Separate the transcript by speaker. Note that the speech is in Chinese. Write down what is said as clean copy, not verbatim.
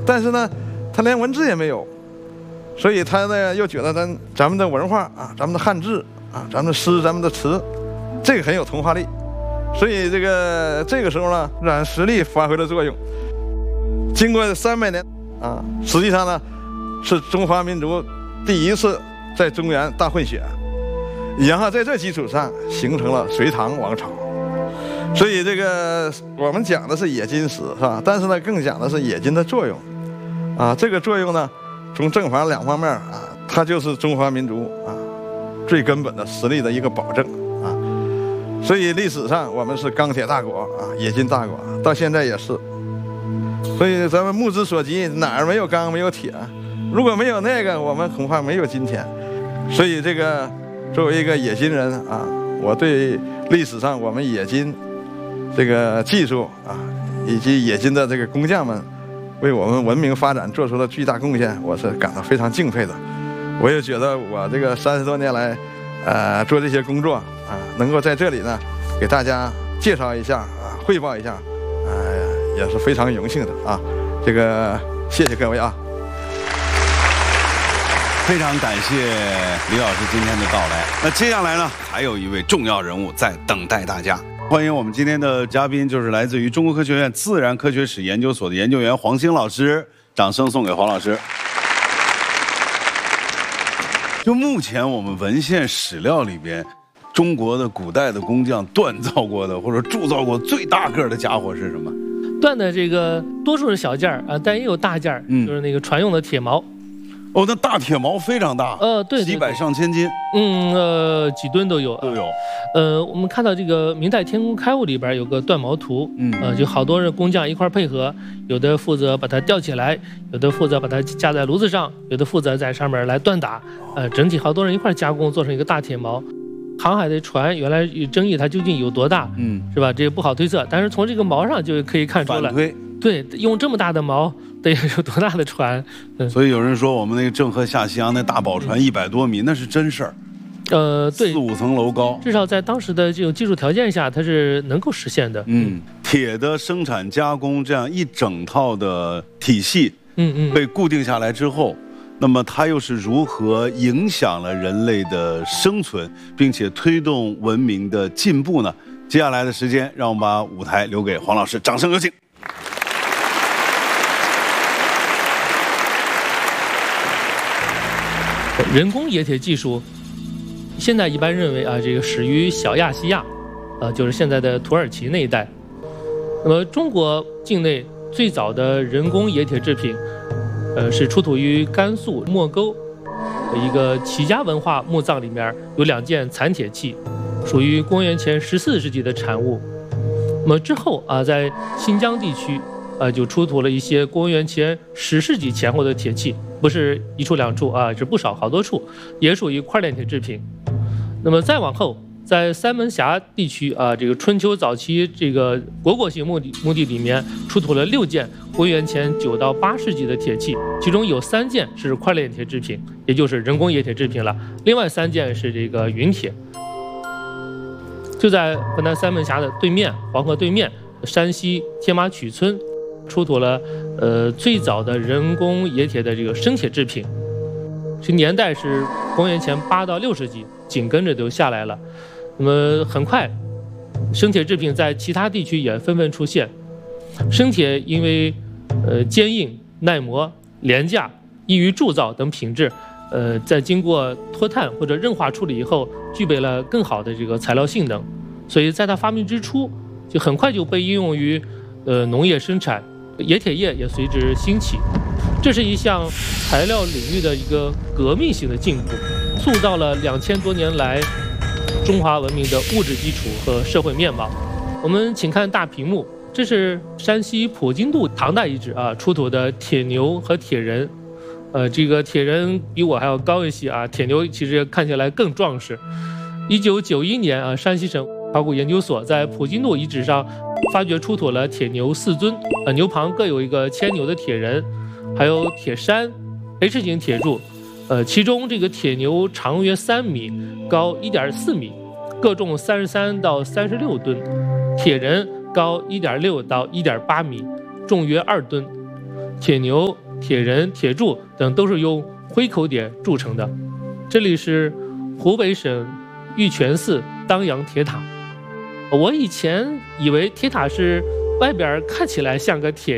Speaker 1: 但是呢，他连文字也没有，所以他呢又觉得咱们的文化啊，咱们的汉字啊，咱们的诗，咱们的词，这个很有童话力。所以这个时候呢，软实力发挥了作用。经过300年啊，实际上呢，是中华民族第一次在中原大混血，然后在这基础上形成了隋唐王朝。所以这个我们讲的是冶金石是吧？但是呢，更讲的是冶金的作用啊。这个作用呢，从正反2方面啊，它就是中华民族啊最根本的实力的一个保证啊。所以历史上我们是钢铁大国啊，冶金大国，到现在也是。所以咱们目之所及，哪儿没有钢没有铁？如果没有那个，我们恐怕没有今天。所以这个作为一个冶金人啊，我对历史上我们冶金这个技术啊，以及冶金的这个工匠们，为我们文明发展做出了巨大贡献，我是感到非常敬佩的。我也觉得我这个30多年来，做这些工作啊，能够在这里呢，给大家介绍一下啊，汇报一下，也是非常荣幸的啊。这个谢谢各位啊。
Speaker 2: 非常感谢李老师今天的到来。那接下来呢，还有一位重要人物在等待大家。欢迎我们今天的嘉宾，就是来自于中国科学院自然科学史研究所的研究员黄兴老师，掌声送给黄老师。就目前我们文献史料里边，中国的古代的工匠锻造过的或者铸造过最大个的家伙是什么？
Speaker 3: 锻的这个多数是小件儿啊，但也有大件儿，就是那个船用的铁锚。
Speaker 2: 哦，那大铁锚非常大，
Speaker 3: 对，
Speaker 2: 几百上千斤，
Speaker 3: 几吨都有，我们看到这个明代天工开物里边有个锻锚图，就好多人工匠一块配合，有的负责把它吊起来，有的负责把它架在炉子上，有的负责在上面来锻打，整体好多人一块加工做成一个大铁锚。航海的船原来有争议它究竟有多大，是吧？这个不好推测，但是从这个锚上就可以看出来，
Speaker 2: 反推，对，
Speaker 3: 用这么大的锚得有多大的船？
Speaker 2: 所以有人说我们那个郑和下西洋那大宝船100多米，那是真事儿。
Speaker 3: 对
Speaker 2: ，4、5层楼高，
Speaker 3: 至少在当时的这种技术条件下，它是能够实现的。
Speaker 2: 铁的生产加工这样一整套的体系，被固定下来之后，那么它又是如何影响了人类的生存，并且推动文明的进步呢？接下来的时间，让我们把舞台留给黄老师，掌声有请。
Speaker 3: 人工冶铁技术，现在一般认为啊，这个始于小亚细亚，就是现在的土耳其那一带。那么中国境内最早的人工冶铁制品，是出土于甘肃莫沟的一个齐家文化墓葬里面有2件残铁器，属于公元前14世纪的产物。那么之后啊，在新疆地区，就出土了一些公元前10世纪前后的铁器。不是一处两处啊，是不少好多处，也属于块炼铁制品。那么再往后，在三门峡地区啊，这个春秋早期这个国型墓地里面出土了6件公元前9到8世纪的铁器，其中有3件是块炼铁制品，也就是人工冶铁制品了，另外3件是这个云铁。就在河南三门峡的对面，黄河对面，山西天马曲村。出土了最早的人工冶铁的这个生铁制品，这年代是公元前8到6世纪，紧跟着就下来了。那么很快，生铁制品在其他地区也纷纷出现。生铁因为坚硬、耐磨、廉价、易于铸造等品质，在经过脱碳或者韧化处理以后，具备了更好的这个材料性能，所以在它发明之初，就很快就被应用于农业生产。冶铁业也随之兴起，这是一项材料领域的一个革命性的进步，塑造了2000多年来中华文明的物质基础和社会面貌。我们请看大屏幕，这是山西普津渡唐代遗址啊出土的铁牛和铁人，这个铁人比我还要高一些啊，铁牛其实看起来更壮实。1991年啊，山西省考古研究所在普津渡遗址上发掘出土了铁牛4尊，牛旁各有一个牵牛的铁人，还有铁山 H 型铁柱，其中这个铁牛长约3米，高1.4米，各重33到36吨，铁人高1.6到1.8米，重约2吨。 铁牛、铁人、铁柱等都是用灰口点铸成的。这里是湖北省玉泉寺当阳铁塔。我以前以为铁塔是外边看起来像个铁